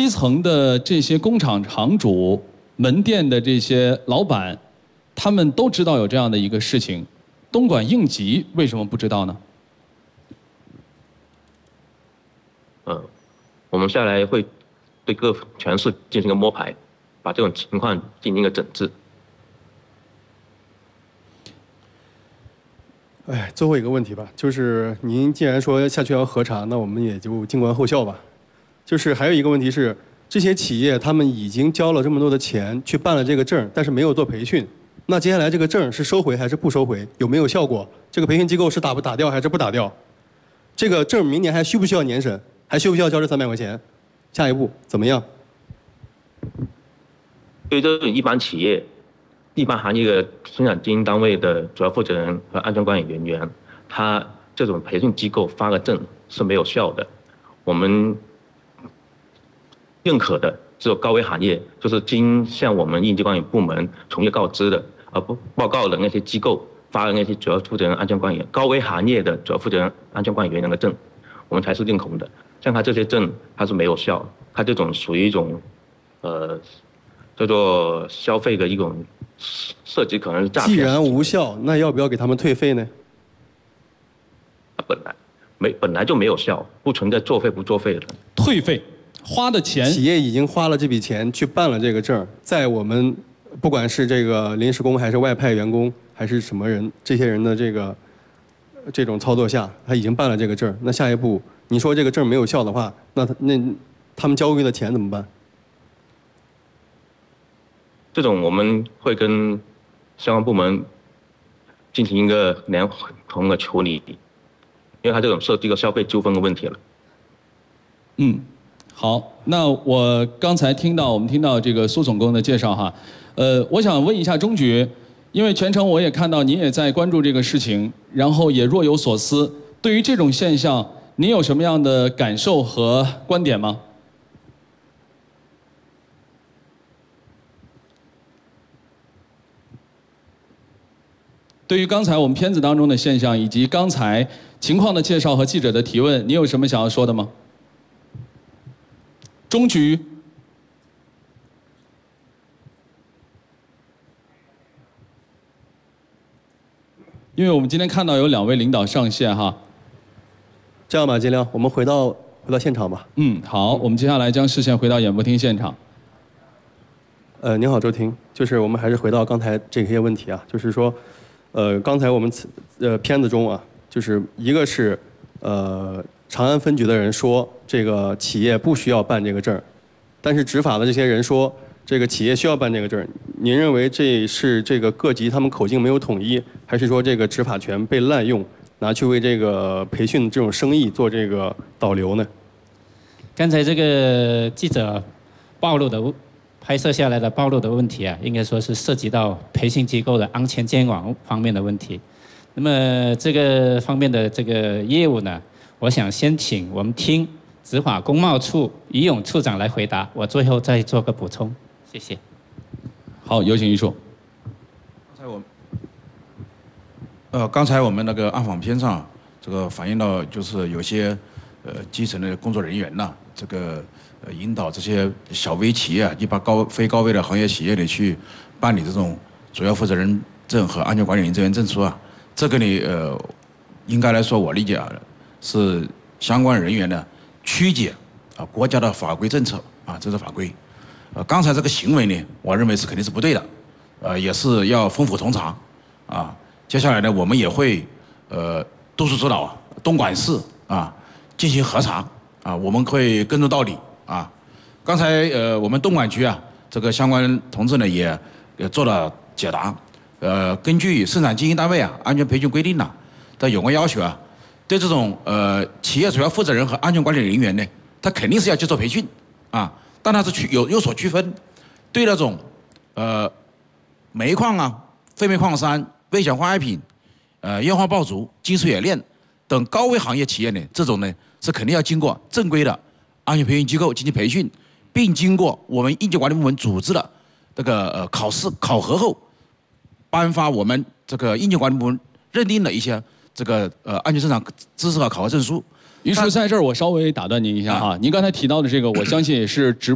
基层的这些工厂厂主、门店的这些老板，他们都知道有这样的一个事情，东莞应急为什么不知道呢？ 我们下来会对各全市进行一个摸排，把这种情况进行一个整治。 哎，最后一个问题吧，就是您既然说下去要核查，那我们也就静观后效吧。就是还有一个问题是，这些企业他们已经交了这么多的钱去办了这个证，但是没有做培训，那接下来这个证是收回还是不收回？有没有效果？这个培训机构是打掉还是不打掉？这个证明年还需不需要年审？还需不需要交这300块钱？下一步怎么样？ 对于这种一般企业、一般行业的生产经营单位的主要负责人和安全管理人员，他这种培训机构发个证是没有效的。我们认可的只有高危行业，就是经向我们应急管理部门从业告知的，不报告的那些机构发的那些主要负责人、安全管理员、高危行业的主要负责人、安全管理员那个证，我们才是认可的。像他这些证，它是没有效，它这种属于一种，叫做消费的一种涉及可能是诈骗。 既然无效，那要不要给他们退费呢？ 本来就没有效，不存在作废不作废的。 退费，花的钱， 企业已经花了这笔钱去办了这个证，在我们不管是这个临时工还是外派员工还是什么人，这些人的这种操作下，他已经办了这个证，那下一步你说这个证没有效的话，那他们交回的钱怎么办？ 这种我们会跟相关部门进行一个联合的处理，因为它这种涉及一个消费纠纷的问题了。 好，那我刚才我们听到这个苏总工的介绍哈，我想问一下钟局，因为全程我也看到您也在关注这个事情，然后也若有所思，对于这种现象，您有什么样的感受和观点吗？对于刚才我们片子当中的现象，以及刚才情况的介绍和记者的提问，你有什么想要说的吗？钟局，因为我们今天看到有2位领导上线哈。 这样吧，金亮，我们回到现场吧。 好，我们接下来将视线回到演播厅现场。 您好，周婷，就是我们还是回到刚才这些问题啊，就是说，刚才我们片子中啊，就是一个是长安分局的人说这个企业不需要办这个证，但是执法的这些人说这个企业需要办这个证。您认为这是这个各级他们口径没有统一，还是说这个执法权被滥用，拿去为这个培训这种生意做这个导流呢？ 刚才这个记者拍摄下来的暴露的问题啊，应该说是涉及到培训机构的安全监管方面的问题。那么这个方面的这个业务呢，我想先请我们听执法工贸处于勇处长来回答，我最后再做个补充，谢谢。 好，有请于处。 刚才我们那个暗访片上，这个反映到就是有些基层的工作人员呐，这个引导这些小微企业啊，一般非高危的行业企业里去办理这种主要负责人证和安全管理人员证书啊，这个呢应该来说我理解啊是相关人员呢曲解国家的法规政策啊，这是法规。刚才这个行为呢，我认为是肯定是不对的，也是要封府从查啊。接下来呢，我们也会督促指导东莞市啊进行核查啊，我们会跟踪到底啊。刚才我们东莞局啊这个相关同志呢也做了解答，根据生产经营单位啊安全培训规定的有关要求啊，对这种企业主要负责人和安全管理人员呢，他肯定是要接受培训啊，但他是有所区分，对那种煤矿啊、废煤矿山、危险化学品、烟花爆竹、金属冶炼等高危行业企业呢，这种呢是肯定要经过正规的安全培训机构进行培训，并经过我们应急管理部门组织的这个考试考核后，颁发我们这个应急管理部门认定的一些这个安全生产知识和考核证书。 于是在这儿我稍微打断您一下哈，您刚才提到的这个，我相信也是直